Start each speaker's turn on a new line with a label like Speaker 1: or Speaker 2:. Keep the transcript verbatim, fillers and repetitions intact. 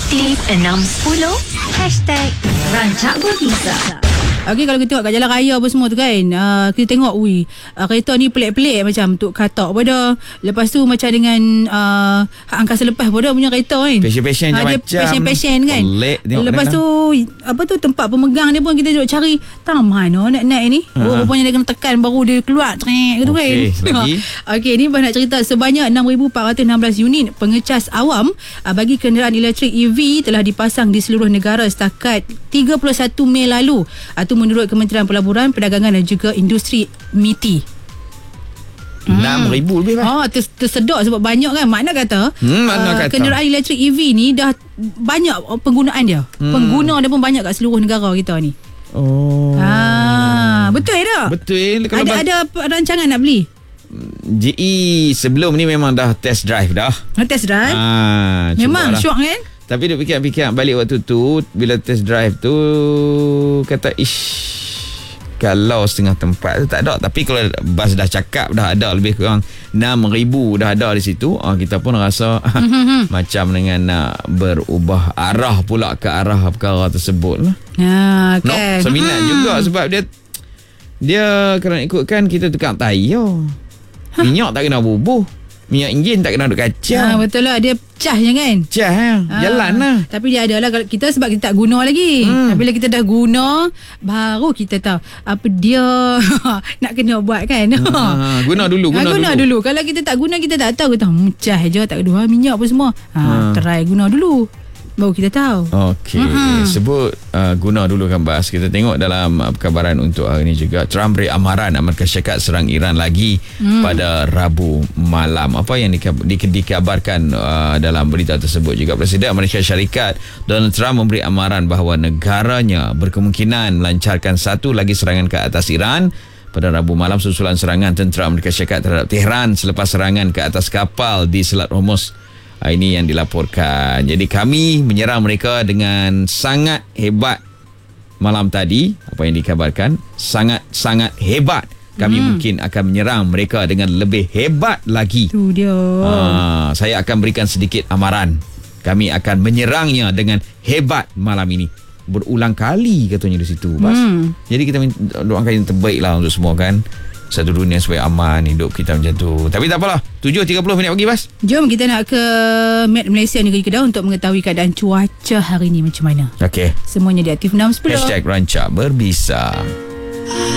Speaker 1: Aktif enam sepuluh Hashtag Rancak Berbisa.
Speaker 2: Okey, kalau kita tengok kat jalan raya apa semua tu kan, uh, kita tengok ui uh, kereta ni pelik-pelik macam untuk katak pada. Lepas tu macam dengan uh, angkasa lepas pada punya kereta kan,
Speaker 3: Passion-passion
Speaker 2: uh, dia
Speaker 3: macam
Speaker 2: passion-passion kan.
Speaker 3: pelik tengok
Speaker 2: Lepas
Speaker 3: kan.
Speaker 2: tu apa tu tempat pemegang dia pun kita duduk cari tahu mana nak naik ni.
Speaker 3: Ha.
Speaker 2: Oh, rupanya dia kena tekan baru dia keluar trek gitu kan.
Speaker 3: Okey, lagi?
Speaker 2: Okey, ni nak cerita sebanyak enam ribu empat ratus enam belas unit pengecas awam uh, bagi kenderaan elektrik E V telah dipasang di seluruh negara setakat tiga puluh satu Mei lalu. Itu menurut Kementerian Pelaburan, Perdagangan dan juga Industri M I T I.
Speaker 3: enam ribu lebih
Speaker 2: Oh,
Speaker 3: lah.
Speaker 2: ter, tersedok sebab banyak kan. Makna kata,
Speaker 3: Hmm, makna
Speaker 2: uh,
Speaker 3: kata.
Speaker 2: kenderaan elektrik E V ni dah banyak penggunaan dia.
Speaker 3: Hmm.
Speaker 2: Pengguna dia pun banyak kat seluruh negara kita ni.
Speaker 3: Oh.
Speaker 2: Ah, betul tak?
Speaker 3: Betul. Kalau
Speaker 2: Ada
Speaker 3: bas-
Speaker 2: ada rancangan nak beli?
Speaker 3: J E sebelum ni memang dah test drive dah.
Speaker 2: Nak test drive?
Speaker 3: Ah,
Speaker 2: Memang
Speaker 3: cubalah.
Speaker 2: syok kan?
Speaker 3: Tapi dia fikir-fikir balik waktu tu, bila test drive tu kata ish, kalau setengah tempat tu tak ada. Tapi kalau bas dah cakap dah ada lebih kurang enam ribu dah ada di situ, ah, kita pun rasa macam dengan nak berubah arah pula ke arah perkara tersebut lah.
Speaker 2: Ha,
Speaker 3: No,
Speaker 2: kan.
Speaker 3: so minat
Speaker 2: Hmm.
Speaker 3: juga sebab dia dia kalau nak ikutkan kita tukar tayar. Minyak tak kena bubuh. Minyak enjin tak kena duk
Speaker 2: Ha,
Speaker 3: kacau.
Speaker 2: betul lah. Dia pecah je kan?
Speaker 3: Cah ha,
Speaker 2: Ah,
Speaker 3: jalan lah.
Speaker 2: Tapi dia adalah kalau kita sebab kita tak guna lagi.
Speaker 3: Hmm.
Speaker 2: Tapi bila kita dah guna, baru kita tahu apa dia nak kena buat kan.
Speaker 3: Ah, guna dulu,
Speaker 2: Ha,
Speaker 3: guna,
Speaker 2: guna
Speaker 3: dulu.
Speaker 2: dulu. Kalau kita tak guna, kita tak tahu. Kita mecah je, tak ada minyak apa semua. Ha,
Speaker 3: Ah.
Speaker 2: try guna dulu. Baru kita tahu.
Speaker 3: Okey,
Speaker 2: Mm-mm.
Speaker 3: sebut uh, guna dulu kan Bas. Kita tengok dalam uh, perkabaran untuk hari ini juga, Trump beri amaran Amerika Syarikat serang Iran lagi mm. pada Rabu malam. Apa yang dikab- di- dikabarkan uh, dalam berita tersebut juga, Presiden Amerika Syarikat Donald Trump memberi amaran bahawa negaranya berkemungkinan melancarkan satu lagi serangan ke atas Iran pada Rabu malam susulan serangan tentera Amerika Syarikat terhadap Tehran selepas serangan ke atas kapal di Selat Hormuz. Ini yang dilaporkan. Jadi kami menyerang mereka dengan sangat hebat malam tadi. Apa yang dikabarkan, sangat-sangat hebat. Kami hmm. mungkin akan menyerang mereka dengan lebih hebat lagi.
Speaker 2: Tu dia.
Speaker 3: Ah, saya akan berikan sedikit amaran. Kami akan menyerangnya dengan hebat malam ini. Berulang kali katanya di situ, Bas.
Speaker 2: Hmm.
Speaker 3: Jadi kita doakan yang terbaik lah untuk semua kan. Satu dunia supaya aman hidup kita macam tu. Tapi tak apalah, tujuh tiga puluh minit pagi, Bas.
Speaker 2: Jom kita nak ke Met Malaysia Negeri Kedah untuk mengetahui keadaan cuaca hari ni macam mana.
Speaker 3: Okey.
Speaker 2: Semuanya di Aktif enam sepuluh.
Speaker 3: Hashtag Rancak Berbisa.